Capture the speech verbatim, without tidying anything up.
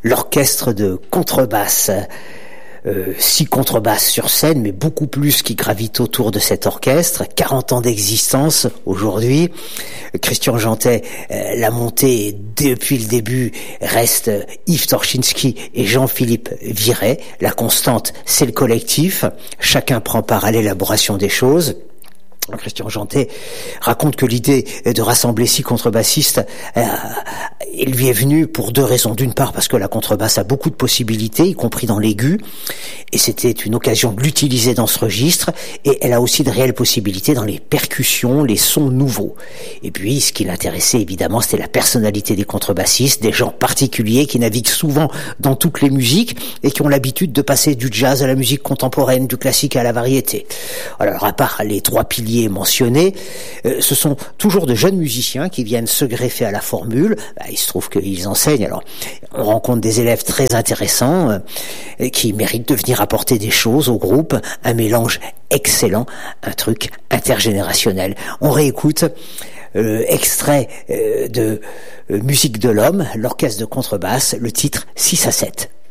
l'orchestre de contrebasse. Euh, six contrebasses sur scène, mais beaucoup plus qui gravitent autour de cet orchestre. quarante ans d'existence aujourd'hui. Christian Jeantet, euh, la montée depuis le début reste Yves Torchinski et Jean-Philippe Viret. La constante, c'est le collectif. Chacun prend part à l'élaboration des choses. Christian Jeantet raconte que l'idée de rassembler six contrebassistes, euh, il lui est venue pour deux raisons. D'une part, parce que la contrebasse a beaucoup de possibilités, y compris dans l'aigu, et c'était une occasion de l'utiliser dans ce registre, et elle a aussi de réelles possibilités dans les percussions, les sons nouveaux. Et puis, ce qui l'intéressait évidemment, c'était la personnalité des contrebassistes, des gens particuliers qui naviguent souvent dans toutes les musiques et qui ont l'habitude de passer du jazz à la musique contemporaine, du classique à la variété. Alors, à part les trois piliers mentionnés, euh, ce sont toujours de jeunes musiciens qui viennent se greffer à la formule. Bah, il se trouve qu'ils enseignent, alors on rencontre des élèves très intéressants euh, qui méritent de venir apporter des choses au groupe, un mélange excellent, un truc intergénérationnel. On réécoute euh, extrait euh, de euh, Musique de l'homme, l'orchestre de contrebasse, le titre six à sept.